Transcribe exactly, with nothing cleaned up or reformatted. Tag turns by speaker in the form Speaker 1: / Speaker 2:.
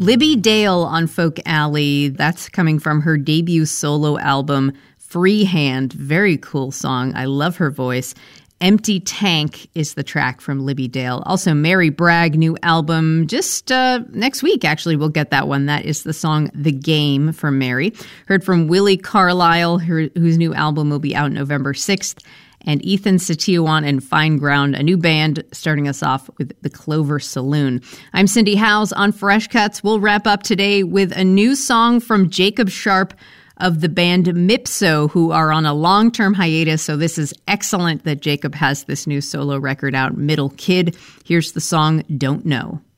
Speaker 1: Libby Dale on Folk Alley. That's coming from her debut solo album, Freehand. Very cool song. I love her voice. Empty Tank is the track from Libby Dale. Also, Mary Bragg, new album. Just uh, next week, actually, we'll get that one. That is the song The Game from Mary. Heard from Willie Carlisle, her, whose new album will be out November sixth. And Ethan Satiawan and Fine Ground, a new band starting us off with The Clover Saloon. I'm Cindy Howes on Fresh Cuts. We'll wrap up today with a new song from Jacob Sharp of the band Mipso, who are on a long-term hiatus. So this is excellent that Jacob has this new solo record out, Middle Kid. Here's the song Don't Know.